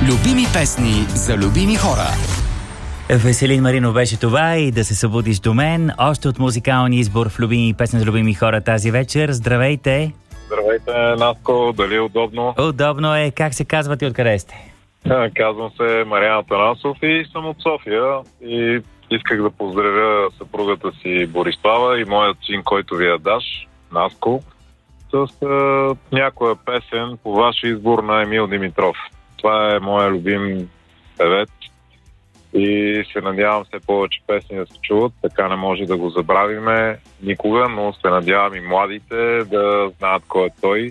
Любими песни за любими хора. Веселин Маринов беше това и да се събудиш до мен. Още от музикалния избор в любими песни за любими хора тази вечер. Здравейте! Здравейте, Наско, дали е удобно? Удобно е. Как се казвате, откъде сте? Казвам се Мариан Атанасов и съм от София. И исках да поздравя съпругата си Борислава и моят син, който ви е Даш, Наско, с някоя песен по ваш избор на Емил Димитров. Това е моя любим певец и се надявам все повече песни да се чуват, така не може да го забравиме никога, но се надявам и младите да знаят кой е той.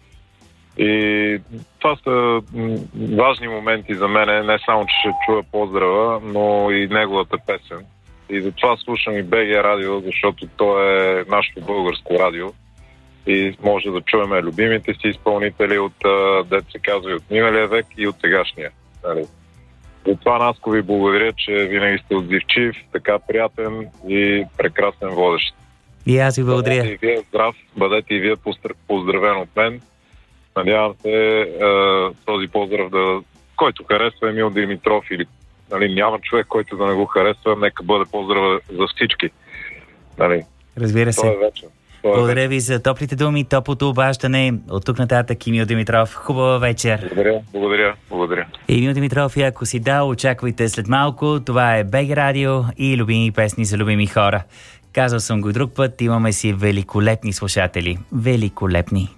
И това са важни моменти за мен, не само, че ще чуя поздрава, но и неговата песен. И затова слушам и БГ радио, защото то е нашето българско радио и може да чуем любимите си изпълнители от, дето се казва, и от миналия век и от сегашния. Нали? Затова, Наско, ви благодаря, че винаги сте отзивчив, така приятен и прекрасен водещ. И аз ви благодаря. Бъдете и вие здрав, бъдете и вие поздравен от мен. Надявам се този поздрав който харесва Емил Димитров или нали, няма човек, който да не го харесва, нека бъде поздрава за всички. Нали? Разбира се. Това е вече. Благодаря ви за топлите думи, топлото обаждане. От тук нататък Емил Димитров. Хубава вечер. Благодаря. Емил Димитров, и ако си дал, очаквайте след малко. Това е БГ радио и любими песни за любими хора. Казал съм го друг път, имаме си великолепни слушатели. Великолепни.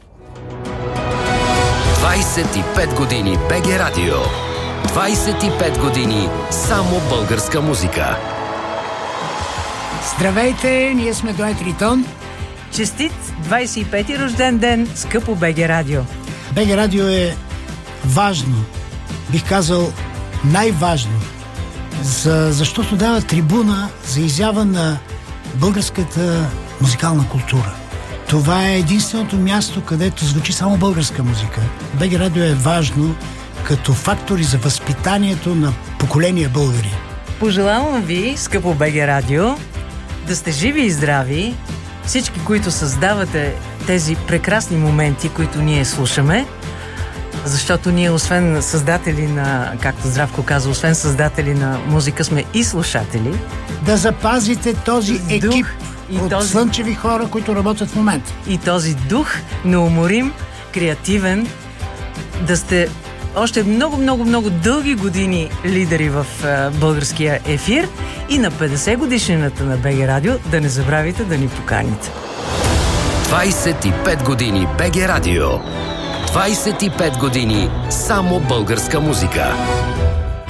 25 години БГ радио. 25 години само българска музика. Здравейте, ние сме Дует Ритон. Честит 25-ти рожден ден, скъпо БГ радио. БГ радио е важно, бих казал най-важно, защото дава трибуна за изява на българската музикална култура. Това е единственото място, където звучи само българска музика. БГ радио е важно като фактори за възпитанието на поколения българи. Пожелавам ви, скъпо БГ радио, да сте живи и здрави, всички, които създавате тези прекрасни моменти, които ние слушаме, защото ние, освен създатели на, както Здравко каза, освен създатели на музика, сме и слушатели. Да запазите този екип от слънчеви хора, които работят в момента. И този дух неуморим, креативен, да сте още много дълги години лидери в българския ефир и на 50 годишнината на БГ радио да не забравите да ни поканите. 25 години БГ радио. 25 години само българска музика.